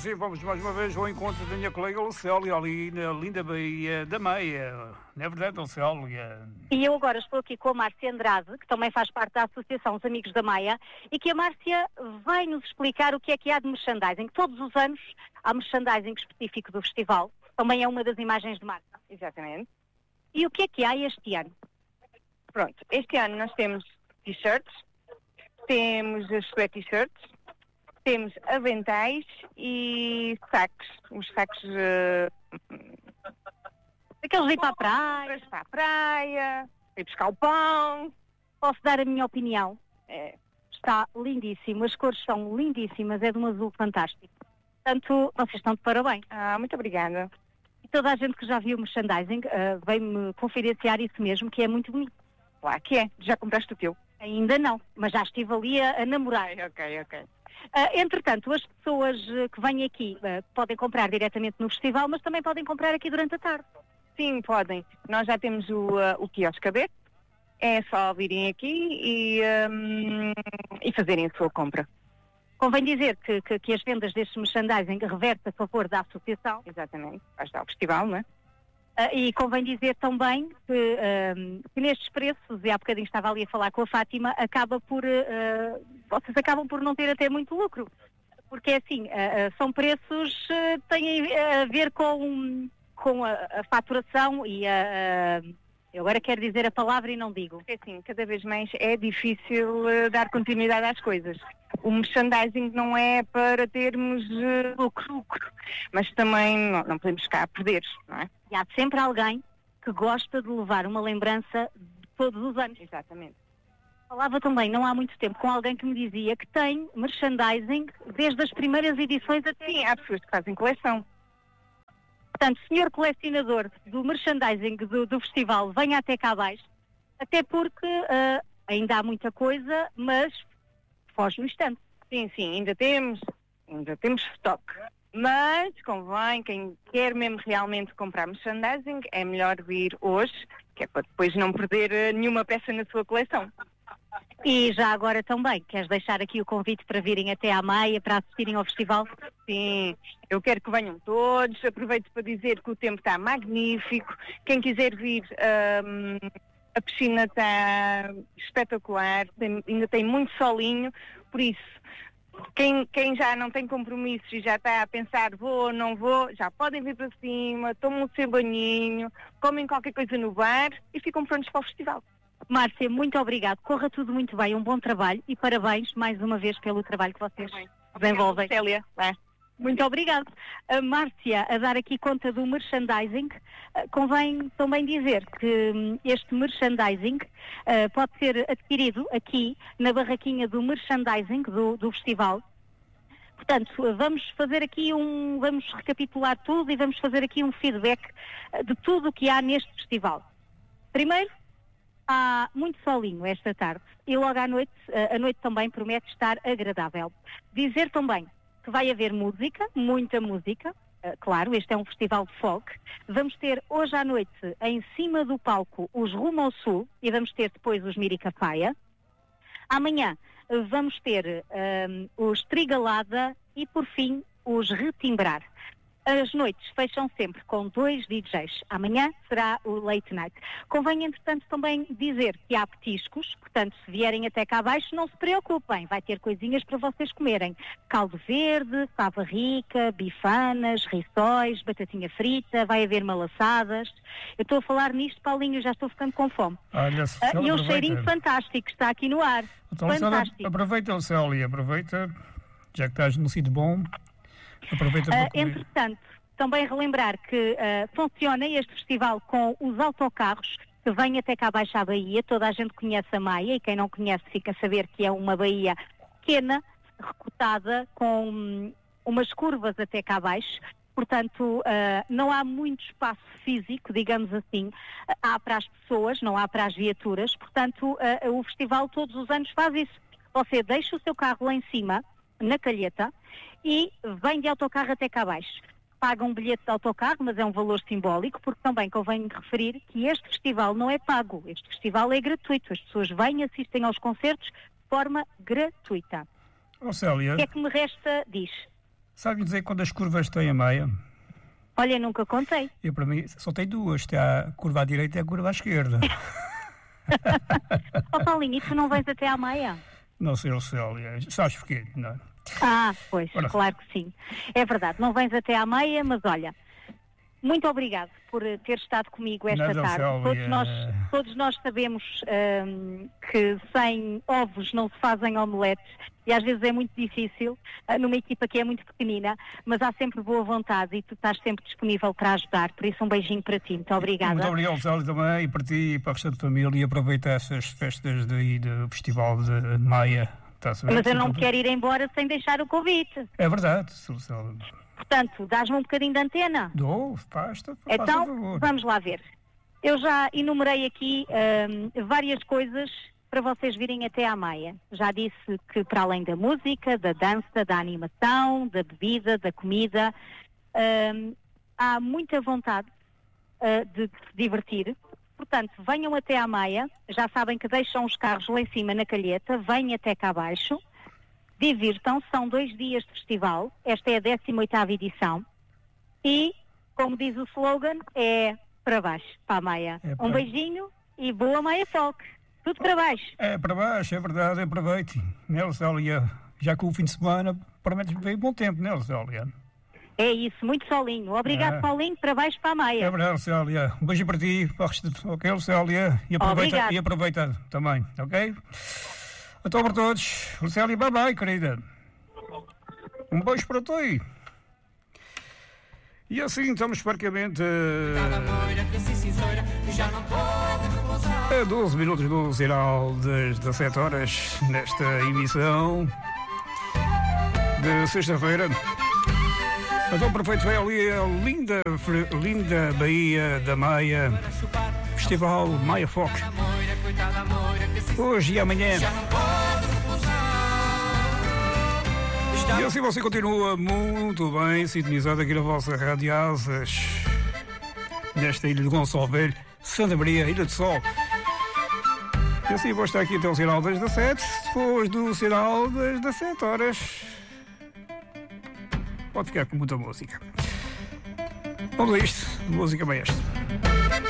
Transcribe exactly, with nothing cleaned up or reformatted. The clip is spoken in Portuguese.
sim, vamos mais uma vez ao encontro da minha colega Lucélia, ali na linda Baía da Meia. Não é verdade, Lucélia? E eu agora estou aqui com a Márcia Andrade, que também faz parte da Associação Os Amigos da Meia, e que a Márcia vai nos explicar o que é que há de merchandising. Todos os anos há merchandising específico do festival, também é uma das imagens de marca. Exatamente. E o que é que há este ano? Pronto, este ano nós temos t-shirts, temos as sweat-shirts, temos aventais e sacos, os sacos uh, Aqueles de ir para a praia. para a praia, ir buscar o pão. Posso dar a minha opinião? É. Está lindíssimo, as cores são lindíssimas, é de um azul fantástico. Portanto, vocês estão de parabéns. Ah, muito obrigada. E toda a gente que já viu o merchandising uh, veio-me confidenciar isso mesmo, que é muito bonito. Claro que é, já compraste o teu? Ainda não, mas já estive ali a, a namorar. Ok, ok, ok. Uh, entretanto, as pessoas uh, que vêm aqui uh, podem comprar diretamente no festival, mas também podem comprar aqui durante a tarde. Sim, podem. Nós já temos o, uh, o quiosque aberto. É só virem aqui e, um, e fazerem a sua compra. Convém dizer que, que, que as vendas destes merchandising revertem a favor da associação. Exatamente, vai estar ao festival, não é? Uh, e convém dizer também que, um, que nestes preços, e há bocadinho estava ali a falar com a Fátima, acaba por, uh, vocês acabam por não ter até muito lucro. Porque é assim, uh, uh, são preços que uh, têm a ver com, com a, a faturação e a... Uh, eu agora quero dizer a palavra e não digo. É assim, cada vez mais é difícil uh, dar continuidade às coisas. O merchandising não é para termos uh, lucro, lucro, mas também não, não podemos ficar a perder, não é? E há sempre alguém que gosta de levar uma lembrança de todos os anos. Exatamente. Falava também, não há muito tempo, com alguém que me dizia que tem merchandising desde as primeiras edições até... Sim, há pessoas que fazem coleção. Portanto, senhor colecionador do merchandising do, do festival, venha até cá abaixo, até porque uh, ainda há muita coisa, mas foge no instante. Sim, sim, ainda temos, ainda temos stock. Mas convém, quem quer mesmo realmente comprar merchandising, é melhor vir hoje, que é para depois não perder uh, nenhuma peça na sua coleção. E já agora também, queres deixar aqui o convite para virem até à Meia, para assistirem ao festival? Sim, eu quero que venham todos, aproveito para dizer que o tempo está magnífico, quem quiser vir, um, a piscina está espetacular, tem, ainda tem muito solinho, por isso, quem, quem já não tem compromissos e já está a pensar vou ou não vou, já podem vir para cima, tomam o seu banhinho, comem qualquer coisa no bar e ficam prontos para o festival. Márcia, muito obrigado. Corra tudo muito bem, um bom trabalho e parabéns mais uma vez pelo trabalho que vocês desenvolvem. Célia, vai. Muito obrigado. A Márcia, a dar aqui conta do merchandising, uh, convém também dizer que um, este merchandising uh, pode ser adquirido aqui na barraquinha do merchandising do, do festival. Portanto, vamos fazer aqui um, vamos recapitular tudo e vamos fazer aqui um feedback uh, de tudo o que há neste festival. Primeiro, há muito solinho esta tarde e logo à noite, a noite também promete estar agradável. Dizer também que vai haver música, muita música, claro, este é um festival de folk. Vamos ter hoje à noite em cima do palco os Rumo ao Sul e vamos ter depois os Miricafaia. Amanhã vamos ter um, os Trigalada e por fim os Retimbrar. As noites fecham sempre com dois D Js. Amanhã será o Late Night. Convém, entretanto, também dizer que há petiscos, portanto, se vierem até cá abaixo, não se preocupem, vai ter coisinhas para vocês comerem. Caldo verde, fava rica, bifanas, rissóis, batatinha frita, vai haver malaçadas. Eu estou a falar nisto, Paulinho, já estou ficando com fome. Olha, uh, e um cheirinho fantástico, está aqui no ar. Então, fantástico. Aproveita, Célia, aproveita, já que estás num sítio bom. Aproveita para uh, entretanto, também relembrar que uh, funciona este festival com os autocarros que vêm até cá abaixo à Baía. Toda a gente conhece a Maia e quem não conhece fica a saber que é uma baía pequena, recotada, com um, umas curvas até cá abaixo. Portanto, uh, não há muito espaço físico, digamos assim, há para as pessoas, não há para as viaturas. Portanto, uh, o festival todos os anos faz isso. Você deixa o seu carro lá em cima, na calheta, e vem de autocarro até cá abaixo. Paga um bilhete de autocarro, mas é um valor simbólico, porque também convém referir que este festival não é pago. Este festival é gratuito. As pessoas vêm e assistem aos concertos de forma gratuita. Oh, Célia. O que é que me resta? Diz. Sabe dizer quando as curvas têm a meia? Olha, nunca contei. Eu, para mim, só tem duas. Tem a curva à direita e a curva à esquerda. Ó, Paulinho, e tu não vens até à meia? Não sei, Célia. Sabes porquê, não é? Ah, pois, Ora. claro que sim. É verdade, não vens até à meia, mas olha, muito obrigado por eh, ter estado comigo esta Nada, tarde. Célia. Todos nós, todos nós sabemos ahm, que sem ovos não se fazem omeletes e às vezes é muito difícil ah, numa equipa que é muito pequenina, mas há sempre boa vontade e tu estás sempre disponível para ajudar. Por isso um beijinho para ti. Muito obrigada. Muito obrigado, Célia, também, e para ti e para a restante família. E aproveita essas festas daí do Festival de Maia. Tá-se bem? Mas eu não me Tudo- quero ir embora sem deixar o convite. É verdade, Célia. Portanto, dás-me um bocadinho de antena. Dou, basta, faça Então, favor. vamos lá ver. Eu já enumerei aqui ahm, várias coisas para vocês virem até à Maia. Já disse que para além da música, da dança, da animação, da bebida, da comida, ahm, há muita vontade ah, de se divertir. Portanto, venham até à Maia. Já sabem que deixam os carros lá em cima na calheta, venham até cá abaixo. Divirtam, são dois dias de festival, esta é a décima oitava edição e, como diz o slogan, é para baixo, para a Maia. É para- Um beijinho e boa Maia Folk. Tudo para baixo. É para baixo, é verdade, aproveite. Né, Célia? Já que o fim de semana promete bem bom tempo, né, Célia? É isso, muito solinho. Obrigado, É. Paulinho, para baixo, para a É Maia. verdade, Célia. Um beijo para ti, para o resto, ok, Célia? E aproveita, Obrigado. e aproveita também, ok? Então para todos, Célia, bye bye, querida. Um beijo para ti. E assim estamos praticamente a doze minutos do sinal das dezassete horas nesta emissão de sexta-feira. Então, perfeito, vai ali a linda, fre- linda Baía da Maia, Festival Maia Folk. Hoje e amanhã. E assim você continua muito bem sintonizado aqui na vossa Rádio Asas, nesta ilha de Gonçalo Velho, Santa Maria, Ilha do Sol. E assim vou estar aqui até o sinal das dezassete, depois do sinal das dezassete horas. Pode ficar com muita música. Vamos a isto, música maestra.